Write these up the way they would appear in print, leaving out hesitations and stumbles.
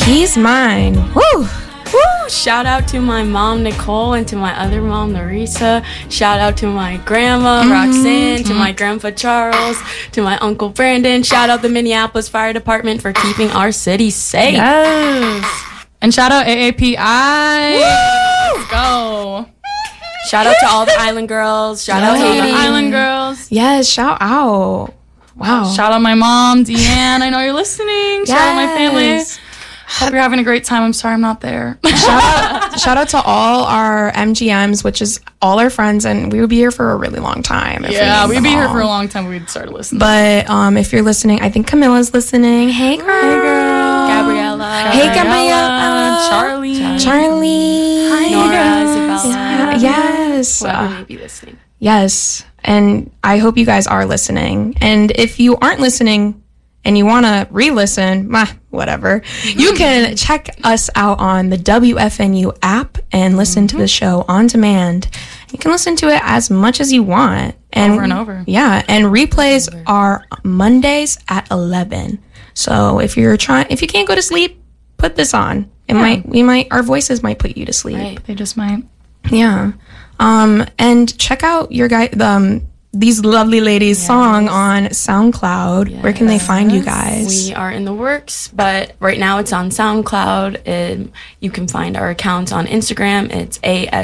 He's mine. Woo! Woo! Shout out to my mom, Nicole, and to my other mom, Larissa. Shout out to my grandma, Roxanne, to my grandpa, Charles, to my uncle, Brandon. Shout out the Minneapolis Fire Department for keeping our city safe. Yes. And shout out AAPI. Woo! Let's go. Shout out to all the Island girls. Shout out to the Haiti. Island girls. Yes, shout out. Wow. Shout out my mom, Deanne. I know you're listening. Shout out my family. Hope you're having a great time. I'm sorry I'm not there. Shout out to all our MGMs, which is all our friends, and we would be here for a really long time. Yeah, we'd be here for a long time. We'd start listening. But if you're listening, I think Camilla's listening. Hey, girl. Hey, girl. Gabriella. Hey, Gabriella. Charlie. Hi. Nora, Isabella. Yes. Whoever may be listening. Yes. And I hope you guys are listening. And if you aren't listening and you want to re-listen, whatever, you can check us out on the WFNU app and listen to the show on demand. You can listen to it as much as you want. Over and over. Yeah. And replays are Mondays at 11. So if you can't go to sleep, put this on. Our voices might put you to sleep. Right. They just might. Yeah. And check out your these lovely ladies song on SoundCloud. Where can they find you guys? We are in the works, but right now it's on SoundCloud. And you can find our accounts on Instagram. It's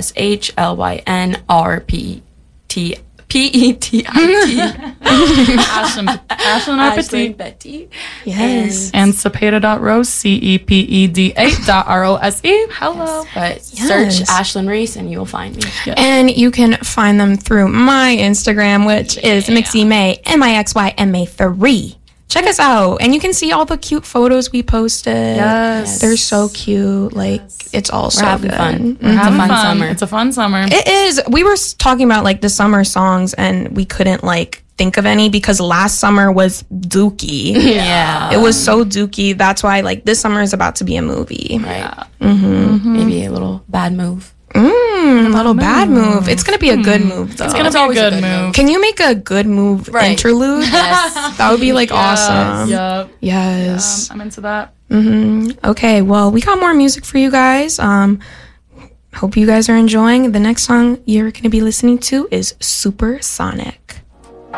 ASHLYNRPETIT. Ashlyn Betty. Yes. And Cepeda.rose, CEPEDA.ROSE. Hello. But search Ashlyn Reese and you'll find me. Yes. And you can find them through my Instagram, which is Mixy May, MIXYMA3. Check us out. And you can see all the cute photos we posted. Yes. They're so cute. Like, it's all so having good. fun. We're having fun fun. summer. It's a fun summer. It is. We were talking about like the summer songs and we couldn't like think of any because last summer was dookie. Yeah. It was so dookie. That's why like this summer is about to be a movie. Right. Maybe a little bad move. A little bad move. It's going to be a good move though. It's going to be a good move. Can you make a good move interlude? Yes. That would be like awesome. Yep. Yes. I'm into that. Okay, well, we got more music for you guys. Hope you guys are enjoying. The next song you're going to be listening to is Supersonic.